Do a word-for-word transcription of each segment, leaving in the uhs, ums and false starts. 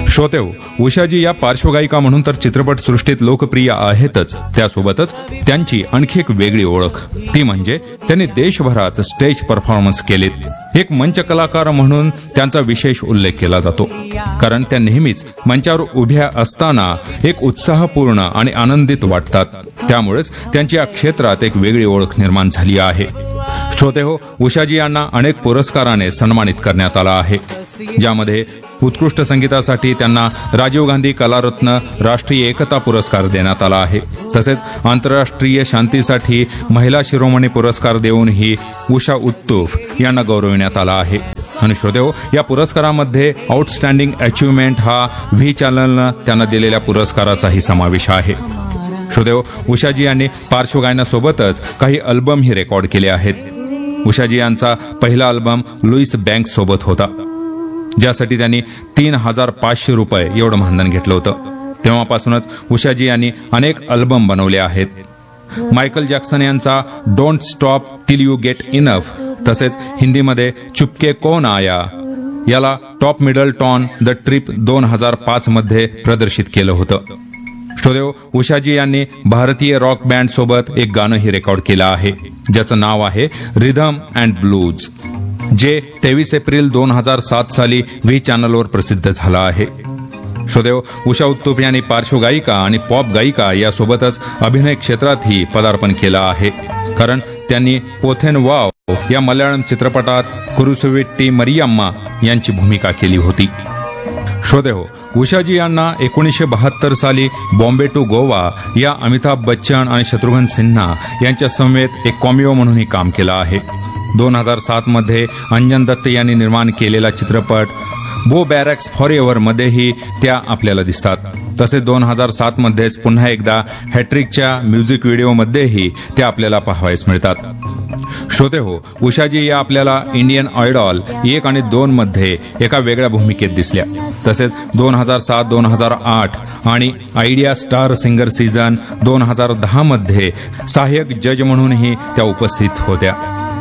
श्रोतेहो, उषाजी या पार्श्वगायिका म्हणून तर चित्रपटसृष्टीत लोकप्रिय आहेतच, त्यासोबतच त्यांची आणखी एक वेगळी ओळख ती म्हणजे त्यांनी देशभरात स्टेज परफॉर्मन्स केलेत। एक मंच कलाकार म्हणून त्यांचा विशेष उल्लेख केला जातो, कारण त्या नेहमीच मंचावर उभ्या असताना एक उत्साहपूर्ण आणि आनंदित वाटतात। त्यामुळेच त्यांची या क्षेत्रात एक वेगळी ओळख निर्माण झाली आहे। श्रोतेहो, उषाजी यांना अनेक पुरस्काराने सन्मानित करण्यात आला आहे, ज्यामध्ये उत्कृष्ट संगीतासाठी त्यांना राजीव गांधी कलारत्न राष्ट्रीय एकता पुरस्कार देण्यात आला आहे। तसेच आंतरराष्ट्रीय शांतीसाठी महिला शिरोमणी पुरस्कार देऊनही उषा उत्तुफ यांना गौरविण्यात आला आहे। आणि श्रोतेहो, या पुरस्कारामध्ये आउटस्टँडिंग अचिव्हमेंट हा व्ही चॅनलनं त्यांना दिलेल्या पुरस्काराचाही समावेश आहे। श्रोतेहो, उषाजी यांनी पार्श्वगायनासोबतच काही अल्बमही रेकॉर्ड केले आहेत। उषाजी यांचा पहिला अल्बम लुईस बँक सोबत होता, ज्यासाठी त्यांनी तीन हजार पाचशे रुपये एवढं मानधन घेतलं होतं। तेव्हापासूनच उषाजी यांनी अनेक अल्बम बनवले आहेत। मायकल जॅक्सन यांचा don't stop till you get enough, तसेच हिंदीमध्ये चुपके कौन आया याला top middle ton the trip दोन हजार पाच मध्ये प्रदर्शित केलं होतं। श्रोतेहो, उषाजी यांनी भारतीय रॉक बँड सोबत एक गाणंही रेकॉर्ड केलं आहे, ज्याचं नाव आहे रिदम अँड ब्लूज, जे तेवीस एप्रिल दोन हजार सात साली व्ही चॅनलवर प्रसिद्ध झालं आहे। श्रोतेहो, उषा उत्तुप यांनी पार्श्वगायिका आणि पॉप गायिका यासोबतच अभिनय क्षेत्रातही पदार्पण केलं आहे, कारण त्यांनी पोथेन वाव या मल्याळम चित्रपटात कुरुसुविट्टी मरियम्मा यांची भूमिका केली होती। श्रोतेहो, उषाजी यांना एकोणीसशे बहात्तर साली बॉम्बे टू गोवा या अमिताभ बच्चन आणि शत्रुघ्न सिन्हा यांच्या समवेत एक कॉमिओ म्हणूनही काम केलं आहे। दोन हजार सात मध्ये अंजन दत्त यांनी निर्माण केलेला चित्रपट बो बॅरॅक्स फॉर एव्हर मध्येही त्या आपल्याला दिसतात। तसेच दोन हजार सात मध्येच पुन्हा एकदा हॅट्रिकच्या म्युझिक व्हिडिओमध्येही त्या आपल्याला पाहावयास मिळतात। श्रोतेहो, उषाजी या आपल्याला इंडियन आयडॉल एक आणि दोन मध्ये एका वेगळ्या भूमिकेत दिसल्या। तसेच दोन हजार सात दोन हजार आठ आणि आयडिया स्टार सिंगर सीझन दोन हजार दहा मध्ये सहाय्यक जज म्हणूनही त्या उपस्थित होत्या।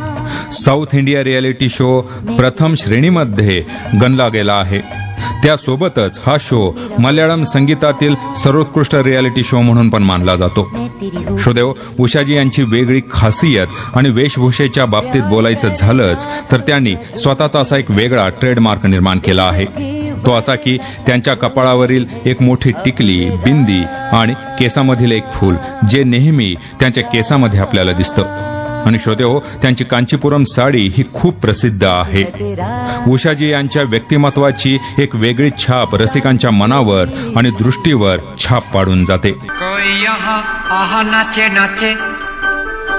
साऊथ इंडिया रियालिटी शो प्रथम श्रेणीमध्ये गणला गेला आहे। त्यासोबतच हा शो मल्याळम संगीतातील सर्वोत्कृष्ट रियालिटी शो म्हणून पण मानला जातो। श्रोतेहो, उषाजी यांची वेगळी खासियत आणि वेशभूषेच्या बाबतीत बोलायचं झालंच तर त्यांनी स्वतःचा असा एक वेगळा ट्रेडमार्क निर्माण केला आहे। तो असा की त्यांच्या कपाळावरील एक मोठी टिकली, बिंदी आणि केसामधील एक फूल, जे नेहमी त्यांच्या केसामध्ये आपल्याला दिसतं। आणि श्रोतेहो, त्यांची कांचीपुरम साडी ही खूप प्रसिद्ध आहे। उषाजी यांच्या व्यक्तिमत्वाची एक वेगळी छाप रसिकांच्या मनावर आणि दृष्टीवर छाप पाडून जाते। कोई यहाँ आहा नाचे नाचे